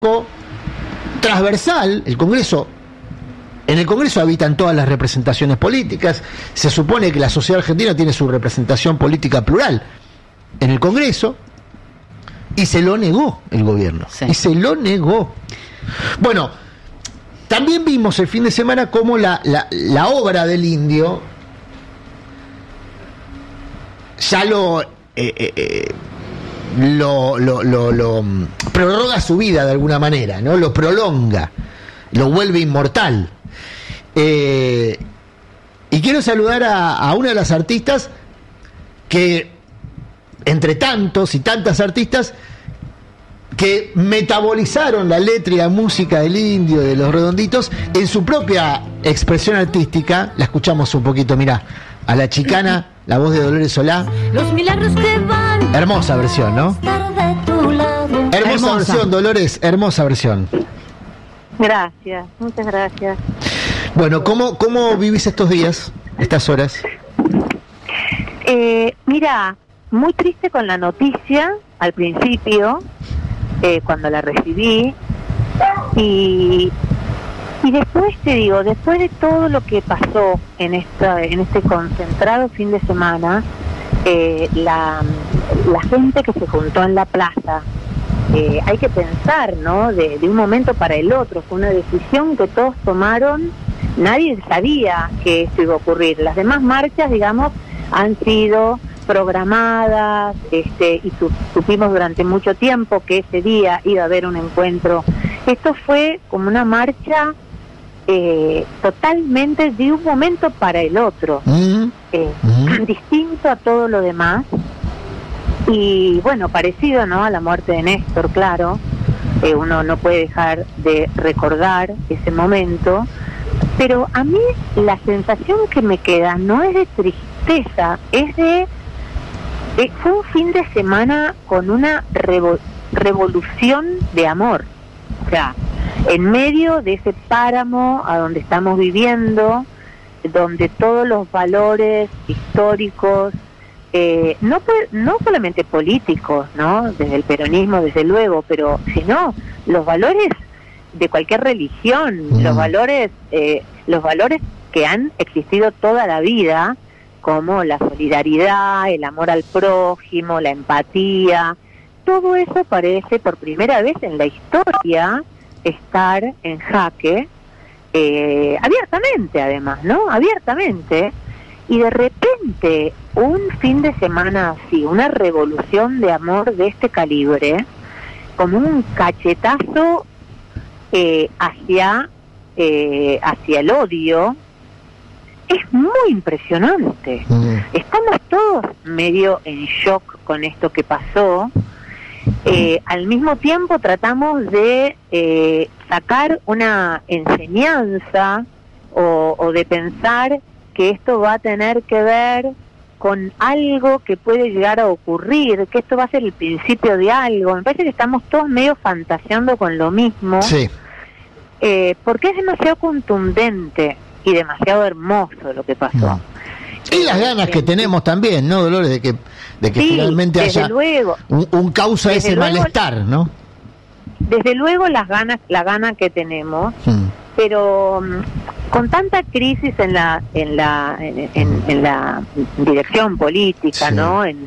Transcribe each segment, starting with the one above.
transversal. En el Congreso habitan todas las representaciones políticas. Se supone que la sociedad argentina tiene su representación política plural en el Congreso, y se lo negó el gobierno. Sí. Y se lo negó. Bueno, también vimos el fin de semana cómo la obra del Indio ya lo prorroga su vida de alguna manera, ¿no? Lo prolonga, lo vuelve inmortal. Y quiero saludar a una de las artistas que, entre tantos y tantas artistas que metabolizaron la letra y la música del Indio, de Los Redonditos, en su propia expresión artística. La escuchamos un poquito, mirá, a la chicana, la voz de Dolores Solá. Los milagros que van. Hermosa versión, ¿no? Hermosa versión, Dolores, hermosa versión. Gracias, muchas gracias. Bueno, ¿cómo vivís estos días, estas horas? Mira, muy triste con la noticia al principio, cuando la recibí, y después te digo, después de todo lo que pasó en este concentrado fin de semana, la gente que se juntó en la plaza, hay que pensar, ¿no? De un momento para el otro, fue una decisión que todos tomaron. Nadie sabía que esto iba a ocurrir. Las demás marchas, digamos, han sido programadas, y supimos durante mucho tiempo que ese día iba a haber un encuentro. Esto fue como una marcha totalmente de un momento para el otro, distinto a todo lo demás, y bueno, parecido, ¿no?, a la muerte de Néstor, claro. Uno no puede dejar de recordar ese momento, pero a mí la sensación que me queda no es de tristeza, es fue un fin de semana con una revolución de amor. O sea, en medio de ese páramo a donde estamos viviendo, donde todos los valores históricos, no solamente políticos, ¿no?, desde el peronismo desde luego, pero sino los valores de cualquier religión, los valores que han existido toda la vida, como la solidaridad, el amor al prójimo, la empatía, todo eso parece por primera vez en la historia estar en jaque, abiertamente además, ¿no? Abiertamente, y de repente un fin de semana así, una revolución de amor de este calibre, como un cachetazo hacia el odio, es muy impresionante. Estamos todos medio en shock con esto que pasó. Al mismo tiempo tratamos de sacar una enseñanza o de pensar que esto va a tener que ver con algo que puede llegar a ocurrir, que esto va a ser el principio de algo. Me parece que estamos todos medio fantaseando con lo mismo, sí. Porque es demasiado contundente y demasiado hermoso lo que pasó. Y las ganas que tenemos también, ¿no, Dolores? De que sí, finalmente haya un causa de ese malestar, ¿no? Desde luego la gana que tenemos, pero con tanta crisis en la dirección política, sí, ¿no? En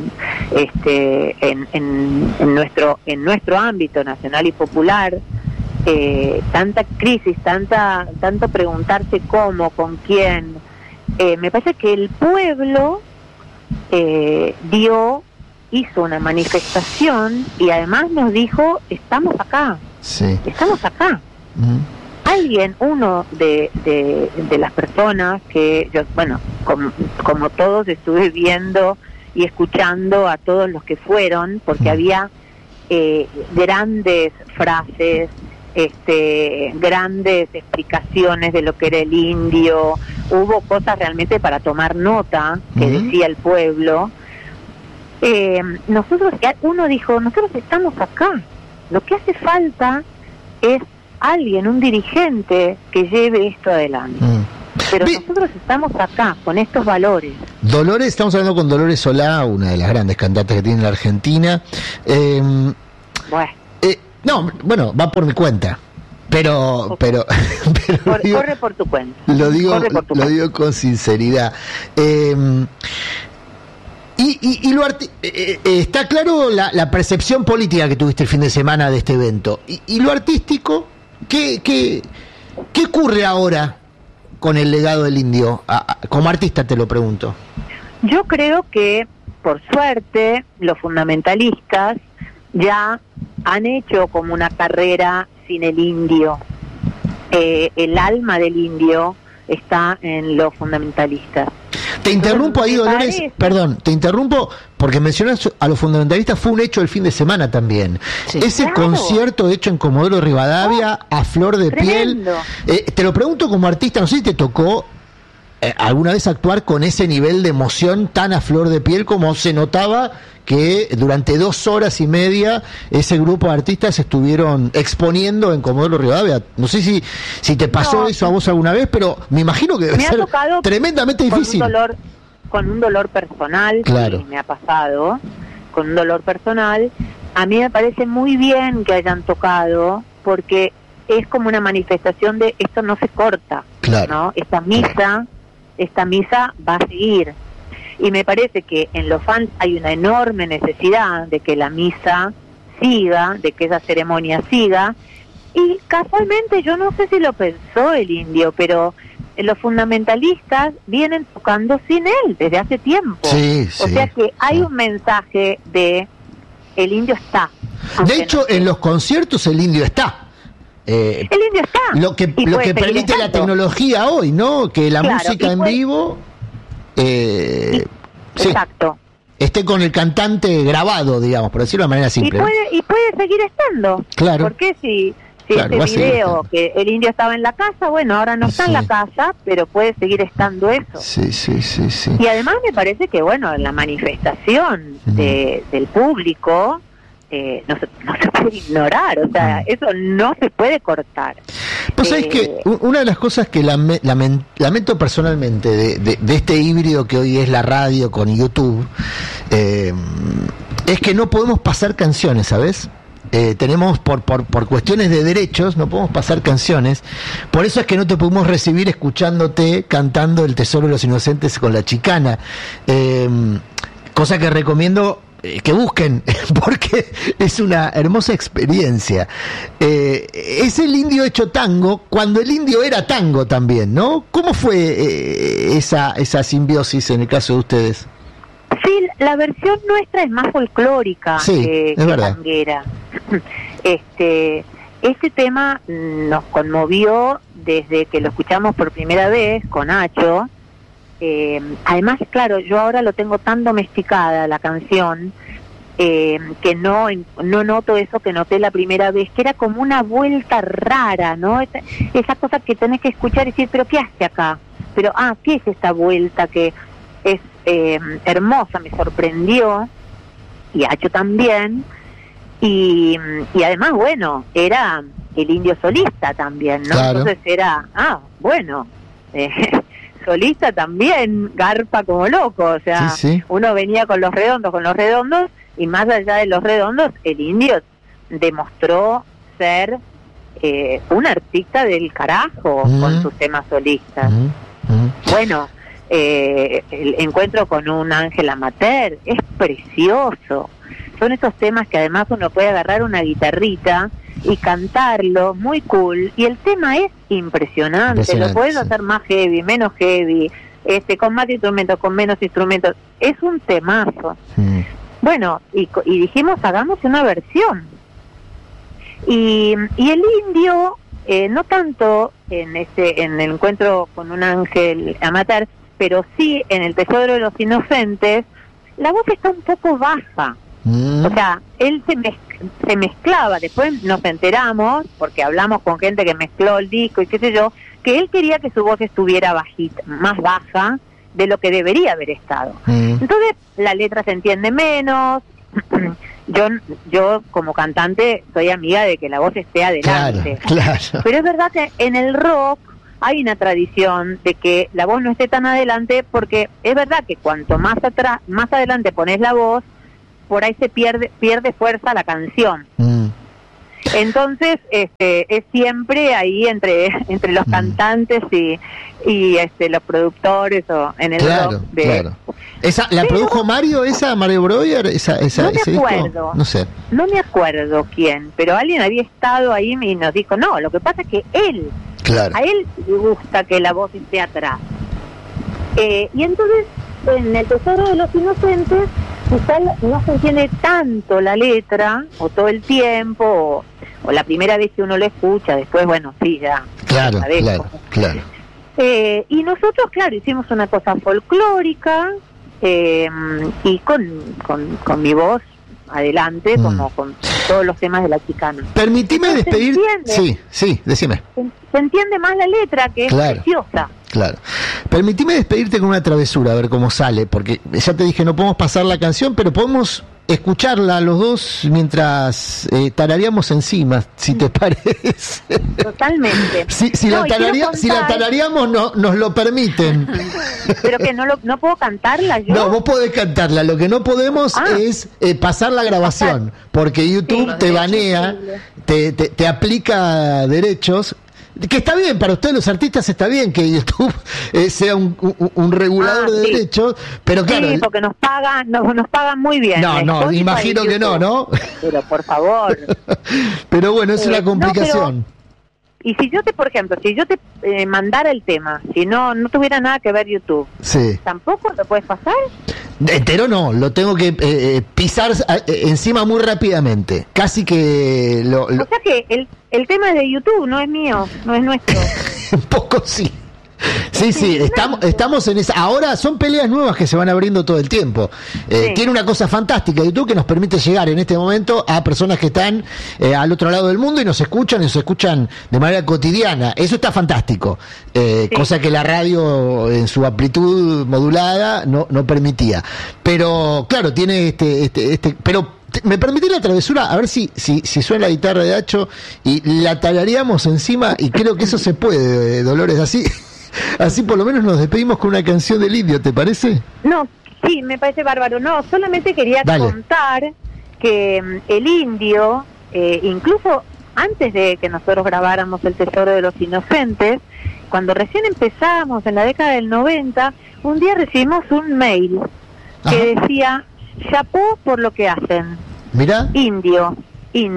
nuestro ámbito nacional y popular, tanta crisis, tanto preguntarse cómo, con quién. Me parece que el pueblo hizo una manifestación y además nos dijo, estamos acá, sí, estamos acá. Alguien, uno de las personas que yo, bueno, como todos estuve viendo y escuchando a todos los que fueron, porque había grandes frases, grandes explicaciones de lo que era el indio, hubo cosas realmente para tomar nota que decía el pueblo. Uno dijo, nosotros estamos acá, lo que hace falta es alguien, un dirigente que lleve esto adelante. Pero nosotros estamos acá con estos valores. Dolores, estamos hablando con Dolores Solá, una de las grandes cantantes que tiene la Argentina. Bueno. No, bueno, va por mi cuenta. Pero digo, corre por tu cuenta. Lo digo con sinceridad. Está claro la percepción política que tuviste el fin de semana de este evento. Y lo artístico, ¿qué ocurre ahora con el legado del indio? Como artista te lo pregunto. Yo creo que, por suerte, los fundamentalistas ya han hecho como una carrera sin el indio. El alma del indio está en los fundamentalistas. Te interrumpo ahí, Dolores, perdón, te interrumpo porque mencionas a los fundamentalistas, fue un hecho el fin de semana también. Sí, ese concierto hecho en Comodoro Rivadavia, a flor de tremendo piel. Te lo pregunto como artista, no sé si te tocó alguna vez actuar con ese nivel de emoción tan a flor de piel como se notaba que durante 2 horas y media ese grupo de artistas estuvieron exponiendo en Comodoro Rivadavia. No sé si te pasó eso a vos alguna vez, pero me imagino que debe ser tremendamente difícil. Con un dolor personal, claro. Sí, me ha pasado, con un dolor personal. A mí me parece muy bien que hayan tocado, porque es como una manifestación de esto no se corta, claro. ¿no? Esta misa va a seguir. Y me parece que en los fans hay una enorme necesidad de que la misa siga, de que esa ceremonia siga. Y casualmente, yo no sé si lo pensó el indio, pero los fundamentalistas vienen tocando sin él desde hace tiempo. Sí, o sea que hay un mensaje de el indio está. De hecho, en los conciertos el indio está. El indio está. Lo que permite estando la tecnología hoy, ¿no? Que la música en vivo... exacto. Esté con el cantante grabado, digamos, por decirlo de manera simple. Y puede seguir estando. Claro. Porque si claro, este video que el indio estaba en la casa, bueno, ahora no está en la casa, pero puede seguir estando eso. Sí. Y además me parece que, bueno, la manifestación del público no se puede ignorar, o sea, eso no se puede cortar. Pues sabés que una de las cosas que lamento personalmente de este híbrido que hoy es la radio con YouTube, es que no podemos pasar canciones, ¿sabes? Tenemos por cuestiones de derechos no podemos pasar canciones, por eso es que no te pudimos recibir escuchándote cantando El Tesoro de los Inocentes con La Chicana, cosa que recomiendo que busquen, porque es una hermosa experiencia. Es el indio hecho tango, cuando el indio era tango también, ¿no? ¿Cómo fue esa simbiosis en el caso de ustedes? Sí, la versión nuestra es más folclórica que tanguera. Este tema nos conmovió desde que lo escuchamos por primera vez con Nacho. Además, claro, yo ahora lo tengo tan domesticada la canción que no noto eso que noté la primera vez, que era como una vuelta rara, ¿no? Esa cosa que tenés que escuchar y decir, pero ¿qué hace acá? Pero, ¿qué es esta vuelta que es hermosa? Me sorprendió, y Hacho también, y además, bueno, era el indio solista también, ¿no? Claro. Entonces era, solista también, garpa como loco, o sea, sí. Uno venía con los redondos, y más allá de los redondos, el indio demostró ser un artista del carajo con sus temas solistas. Bueno, el encuentro con un ángel amateur es precioso. Son esos temas que además uno puede agarrar una guitarrita y cantarlo, muy cool, y el tema es impresionante. Lo puedes hacer más heavy, menos heavy, con más instrumentos, con menos instrumentos, es un temazo. Bueno, y dijimos, hagamos una versión, y el indio, no tanto en el encuentro con un ángel amateur, pero sí en El Tesoro de los Inocentes, la voz está un poco baja. O sea, él se mezclaba, después nos enteramos, porque hablamos con gente que mezcló el disco y qué sé yo, que él quería que su voz estuviera bajita, más baja de lo que debería haber estado. Entonces, la letra se entiende menos. Yo como cantante soy amiga de que la voz esté adelante. Claro. Pero es verdad que en el rock hay una tradición de que la voz no esté tan adelante, porque es verdad que cuanto más adelante pones la voz, por ahí se pierde fuerza la canción. Entonces, es siempre ahí entre los cantantes y los productores o en el claro, rock claro. ¿Esa la produjo Mario, Mario Breuer? No me acuerdo. No sé. No me acuerdo quién, pero alguien había estado ahí y nos dijo, no, lo que pasa es que a él le gusta que la voz esté atrás. Y entonces, en El Tesoro de los Inocentes, quizá no se entiende tanto la letra, o todo el tiempo, o la primera vez que uno lo escucha, después, bueno, sí, ya. Claro. Y nosotros, claro, hicimos una cosa folclórica, y con mi voz adelante, como con todos los temas de la chicana. Permitime despedir. Sí, decime. Se entiende más la letra, que es preciosa. Claro. Permitime despedirte con una travesura, a ver cómo sale, porque ya te dije, no podemos pasar la canción, pero podemos escucharla los dos mientras tarareamos encima, si te parece. Totalmente. Si la tarareamos, nos lo permiten. Pero que no puedo cantarla yo. No, vos podés cantarla, lo que no podemos es pasar la grabación, porque YouTube te banea, te aplica derechos. Que está bien, para ustedes los artistas está bien que YouTube sea un regulador de derechos, pero claro... Sí, porque nos pagan muy bien. No, imagino que no. Pero por favor. Pero bueno, es una complicación. Y si yo por ejemplo, te mandara el tema, si no tuviera nada que ver YouTube, ¿tampoco lo puedes pasar? Entero no, lo tengo que pisar encima muy rápidamente. Casi que O sea que el tema es de YouTube, no es mío, no es nuestro. Un poco sí. Sí, estamos en esa. Ahora son peleas nuevas que se van abriendo todo el tiempo. Tiene una cosa fantástica YouTube que nos permite llegar en este momento a personas que están al otro lado del mundo y nos escuchan de manera cotidiana. Eso está fantástico. Cosa que la radio en su amplitud modulada no permitía. Pero claro, tiene pero me permití la travesura, a ver si suena la guitarra de Hacho y la tarareamos encima, y creo que eso se puede, Dolores, así por lo menos nos despedimos con una canción del Indio, ¿te parece? No, sí, me parece bárbaro. No, solamente quería contar que el Indio, incluso antes de que nosotros grabáramos El Tesoro de los Inocentes, cuando recién empezamos en la década del 90, un día recibimos un mail que decía: chapó por lo que hacen. Mira. Indio. Y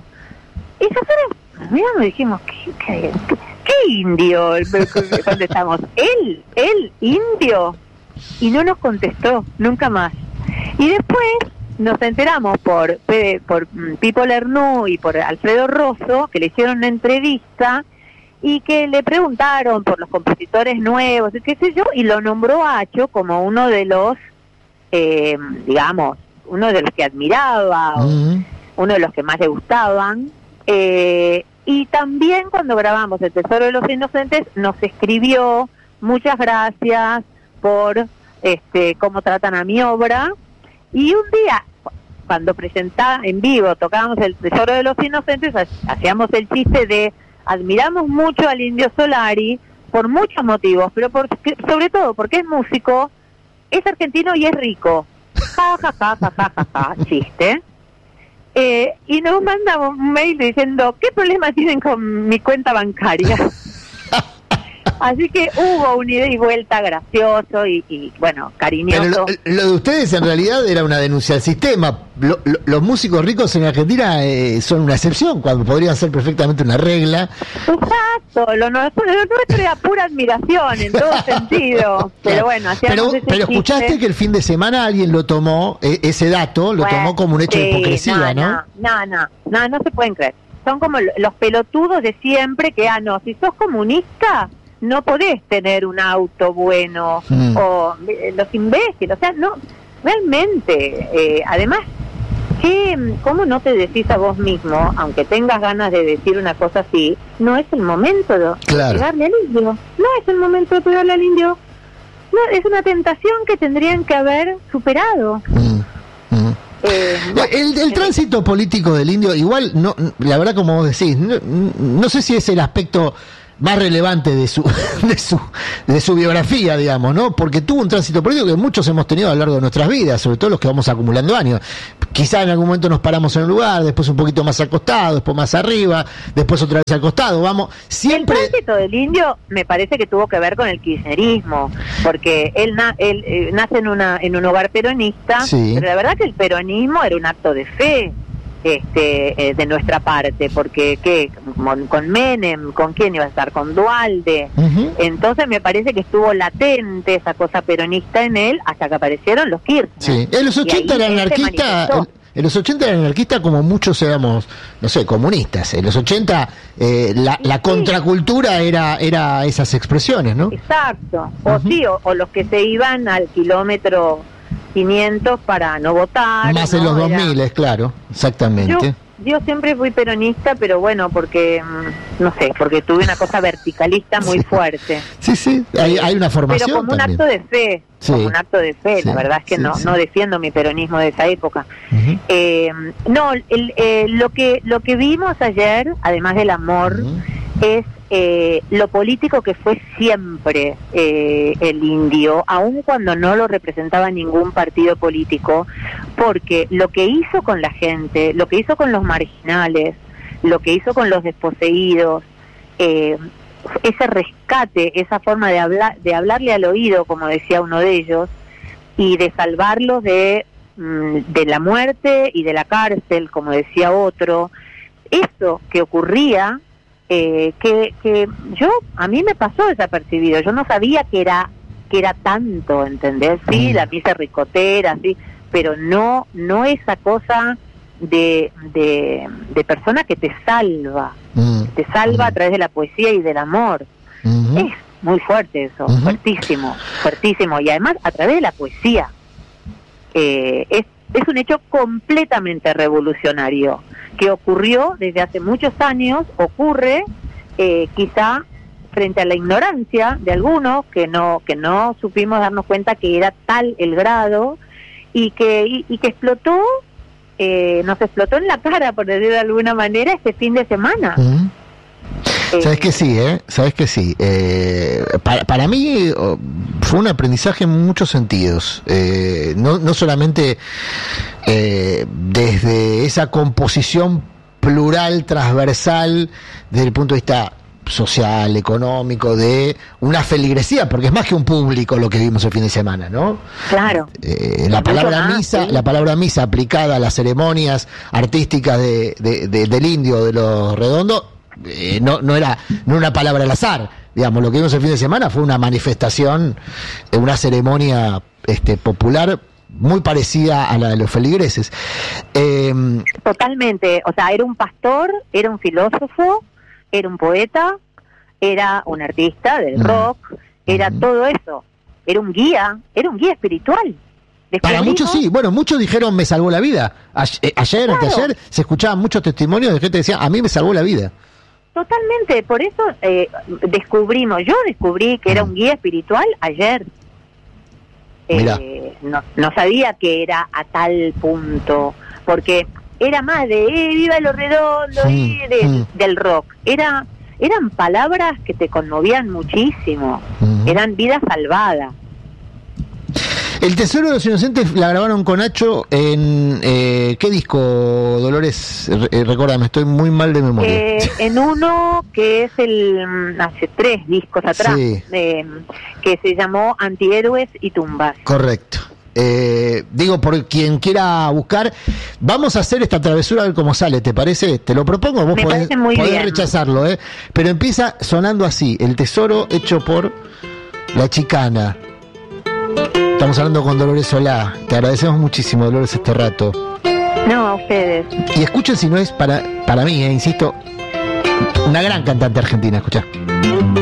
nosotros miramos y dijimos, ¿qué indio? Contestamos, ¿el indio? Y no nos contestó, nunca más. Y después nos enteramos por Pipo Lernú y por Alfredo Rosso, que le hicieron una entrevista y que le preguntaron por los compositores nuevos, qué sé yo, y lo nombró a Hacho como uno de los uno de los que admiraba, uno de los que más le gustaban, y también cuando grabamos El Tesoro de los Inocentes nos escribió: muchas gracias por cómo tratan a mi obra. Y un día, cuando presentaba en vivo, tocábamos El Tesoro de los Inocentes, hacíamos el chiste de: admiramos mucho al Indio Solari por muchos motivos, pero sobre todo porque es músico, es argentino y es rico. Ja, chiste. Y nos mandamos un mail diciendo: ¿qué problema tienen con mi cuenta bancaria? Así que hubo un ida y vuelta gracioso y bueno, cariñoso. Pero lo de ustedes en realidad era una denuncia al sistema. Los músicos ricos en Argentina son una excepción, cuando podrían ser perfectamente una regla. Exacto, lo nuestro era pura admiración en todo sentido. Pero bueno, pero escuchaste que el fin de semana alguien lo tomó, ese dato, lo tomó como un hecho de hipocresía, ¿no? No se pueden creer. Son como los pelotudos de siempre que, si sos comunista no podés tener un auto bueno, o los imbéciles, o sea, no, realmente, además, ¿cómo no te decís a vos mismo, aunque tengas ganas de decir una cosa así, no es el momento de pegarle al indio? No es el momento de pegarle al indio. No, es una tentación que tendrían que haber superado. El tránsito político del indio, igual, no, la verdad, como vos decís, no sé si es el aspecto más relevante de su biografía, digamos, ¿no? Porque tuvo un tránsito político que muchos hemos tenido a lo largo de nuestras vidas, sobre todo los que vamos acumulando años. Quizá en algún momento nos paramos en un lugar, después un poquito más al costado, después más arriba, después otra vez al costado, vamos, siempre... El tránsito del Indio me parece que tuvo que ver con el kirchnerismo, porque él nace en un hogar peronista, sí, pero la verdad que el peronismo era un acto de fe, de nuestra parte, porque con Menem, ¿con quién iba a estar? Con Duhalde. Entonces me parece que estuvo latente esa cosa peronista en él hasta que aparecieron los Kirchner. Sí, en los 80 era anarquista. En los 80 era anarquista como muchos éramos, no sé, comunistas. En los 80 la contracultura era esas expresiones, ¿no? Exacto. O los que se iban al kilómetro 500 para no votar. Más ¿no? en los 2000, claro, exactamente. Yo siempre fui peronista, pero bueno, porque, no sé, porque tuve una cosa verticalista muy fuerte. Sí, hay una formación. Pero como un también. acto de fe, sí, como un acto de fe, sí, la verdad es que no defiendo mi peronismo de esa época. Lo que vimos ayer, además del amor, es lo político que fue siempre el Indio, aun cuando no lo representaba ningún partido político, porque lo que hizo con la gente, lo que hizo con los marginales, lo que hizo con los desposeídos, ese rescate, esa forma de hablarle al oído, como decía uno de ellos, y de salvarlos de la muerte y de la cárcel, como decía otro, eso que ocurría, que a mí me pasó desapercibido, yo no sabía que era tanto, ¿entendés? Sí, la misa ricotera, sí, pero no esa cosa de persona que te salva a través de la poesía y del amor. Es muy fuerte eso, fuertísimo, y además a través de la poesía. Es un hecho completamente revolucionario que ocurrió desde hace muchos años, ocurre quizá frente a la ignorancia de algunos que no supimos darnos cuenta que era tal el grado y que explotó, nos explotó en la cara, por decirlo de alguna manera, este fin de semana. Sabes que sí, sabes que sí. Para mí fue un aprendizaje en muchos sentidos, no solamente desde esa composición plural, transversal, desde el punto de vista social, económico, de una feligresía, porque es más que un público lo que vimos el fin de semana, ¿no? Claro. La palabra misa aplicada a las ceremonias artísticas del Indio, de los Redondos, no era una palabra al azar, digamos. Lo que vimos el fin de semana fue una manifestación, una ceremonia popular muy parecida a la de los feligreses. Totalmente, o sea, era un pastor, era un filósofo, era un poeta, era un artista del rock, era todo eso, era un guía espiritual. Para muchos sí, bueno, muchos dijeron me salvó la vida. Ayer, anteayer, se escuchaban muchos testimonios de gente que decía, a mí me salvó la vida. Totalmente, por eso yo descubrí que era un guía espiritual ayer. No sabía que era a tal punto, porque era más de viva lo redondo, del rock. Eran palabras que te conmovían muchísimo, eran vidas salvadas. El Tesoro de los Inocentes la grabaron con Nacho en ¿qué disco, Dolores? Recórdame, estoy muy mal de memoria. En uno que es hace 3 discos atrás, que se llamó Antihéroes y Tumbas. Correcto. Digo, por quien quiera buscar, vamos a hacer esta travesura a ver cómo sale, ¿te parece? Te lo propongo, vos podés rechazarlo, pero empieza sonando así: El Tesoro, hecho por La Chicana. Estamos hablando con Dolores Solá. Te agradecemos muchísimo, Dolores, este rato. No, a ustedes. Y escuchen, si no es para mí, insisto, una gran cantante argentina. Escuchá.